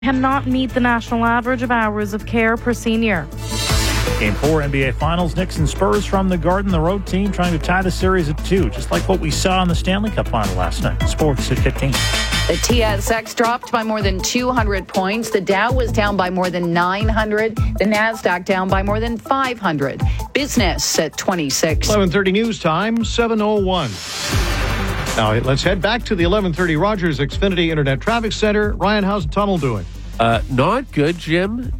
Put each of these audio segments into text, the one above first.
cannot meet the national average of hours of care per senior. Game 4 NBA Finals, Knicks and Spurs from the Garden. The road team trying to tie the series at 2, just like what we saw in the Stanley Cup final last night. Sports at 15. The TSX dropped by more than 200 points. The Dow was down by more than 900. The NASDAQ down by more than 500. Business at 26. 11:30 news time, 7:01. Now let's head back to the 11:30 Rogers Xfinity Internet Traffic Center. Ryan, how's the tunnel doing? Not good, Jim.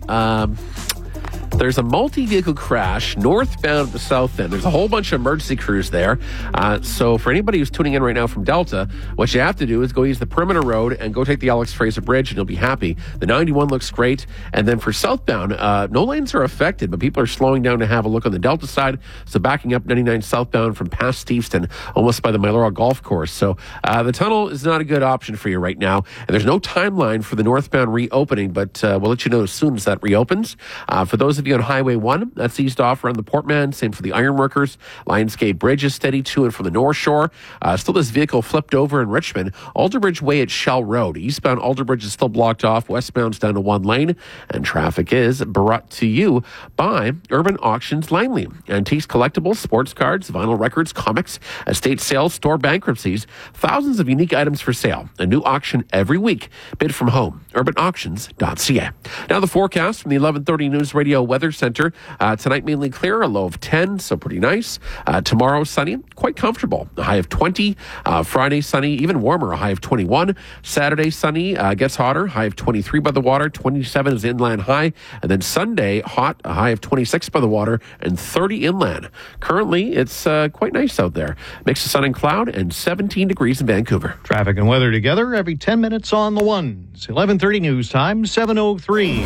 There's a multi-vehicle crash northbound at the south end. There's a whole bunch of emergency crews there. So for anybody who's tuning in right now from Delta, what you have to do is go use the perimeter road and go take the Alex Fraser Bridge and you'll be happy. The 91 looks great. And then for southbound, no lanes are affected, but people are slowing down to have a look on the Delta side. So backing up 99 southbound from past Steveston, almost by the Mailora Golf Course. So the tunnel is not a good option for you right now. And there's no timeline for the northbound reopening, but we'll let you know as soon as that reopens. For those of you on Highway 1, that's eased off around the Portman. Same for the Ironworkers. Lionsgate Bridge is steady to and from the North Shore. Still this vehicle flipped over in Richmond. Alderbridge Way at Shell Road. Eastbound Alderbridge is still blocked off. Westbound's down to one lane. And traffic is brought to you by Urban Auctions Langley. Antiques, collectibles, sports cards, vinyl records, comics, estate sales, store bankruptcies. Thousands of unique items for sale. A new auction every week. Bid from home. UrbanAuctions.ca. Now the forecast from the 11:30 News Radio Weather Center. Tonight mainly clear, a low of 10, so pretty nice. Tomorrow sunny, quite comfortable. A high of 20. Friday sunny, even warmer, a high of 21. Saturday sunny, gets hotter, high of 23 by the water. 27 is inland high. And then Sunday hot, a high of 26 by the water and 30 inland. Currently, it's quite nice out there. Mix of sun and cloud and 17 degrees in Vancouver. Traffic and weather together every 10 minutes on the ones. 11:30 news time, 7:03.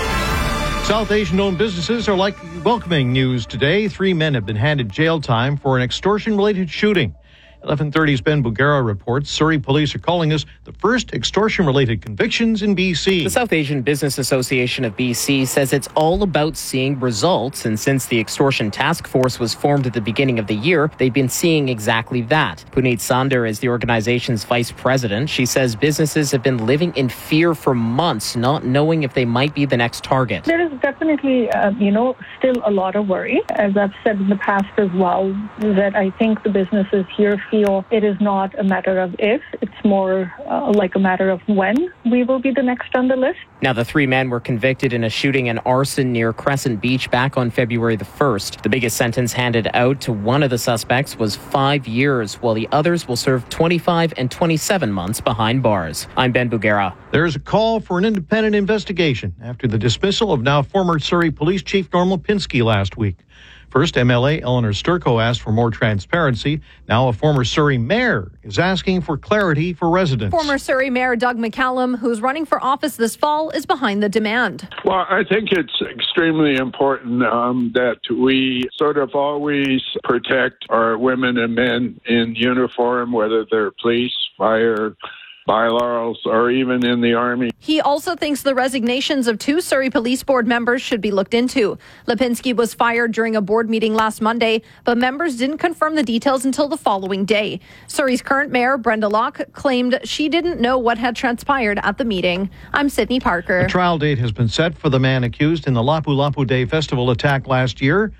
South Asian-owned businesses are likely welcoming news today. 3 men have been handed jail time for an extortion-related shooting. 11:30's Ben Bugera reports Surrey police are calling this the first extortion-related convictions in BC. The South Asian Business Association of BC says it's all about seeing results, and since the extortion task force was formed at the beginning of the year, they've been seeing exactly that. Puneet Sander is the organization's vice president. She says businesses have been living in fear for months, not knowing if they might be the next target. There is definitely, still a lot of worry. As I've said in the past as well, that I think the businesses here feel it is not a matter of if, it's more like a matter of when we will be the next on the list. Now, the 3 men were convicted in a shooting and arson near Crescent Beach back on February the 1st. The biggest sentence handed out to one of the suspects was 5 years, while the others will serve 25 and 27 months behind bars. I'm Ben Bugera. There's a call for an independent investigation after the dismissal of now former Surrey Police Chief Norm Lipinski last week. First, MLA Eleanor Sturko asked for more transparency. Now a former Surrey mayor is asking for clarity for residents. Former Surrey Mayor Doug McCallum, who's running for office this fall, is behind the demand. Well, I think it's extremely important that we sort of always protect our women and men in uniform, whether they're police, fire, bylaws, or even in the Army. He also thinks the resignations of 2 Surrey Police Board members should be looked into. Lipinski was fired during a board meeting last Monday, but members didn't confirm the details until the following day. Surrey's current mayor, Brenda Locke, claimed she didn't know what had transpired at the meeting. I'm Sydney Parker. A trial date has been set for the man accused in the Lapu Lapu Day Festival attack last year.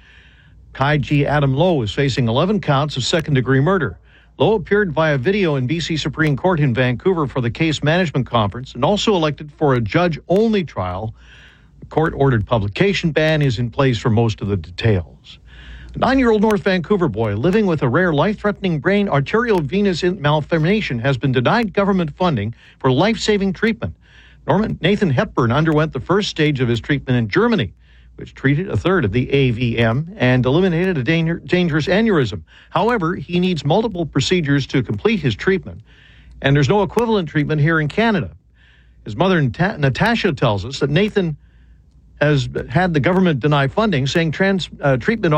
Kaiji Adam Lowe is facing 11 counts of second-degree murder. Lowe appeared via video in BC Supreme Court in Vancouver for the case management conference and also elected for a judge-only trial. The court-ordered publication ban is in place for most of the details. A 9-year-old North Vancouver boy living with a rare life-threatening brain arteriovenous malformation has been denied government funding for life-saving treatment. Nathan Hepburn underwent the first stage of his treatment in Germany, which treated a third of the AVM and eliminated a dangerous aneurysm. However, he needs multiple procedures to complete his treatment, and there's no equivalent treatment here in Canada. His mother, Natasha, tells us that Nathan has had the government deny funding, saying treatment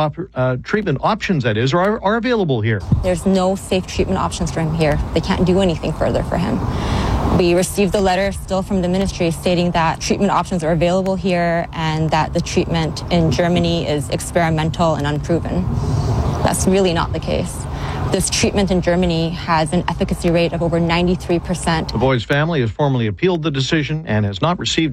options, that is, are available here. There's no safe treatment options for him here. They can't do anything further for him. We received a letter still from the ministry stating that treatment options are available here and that the treatment in Germany is experimental and unproven. That's really not the case. This treatment in Germany has an efficacy rate of over 93%. The boy's family has formally appealed the decision and has not received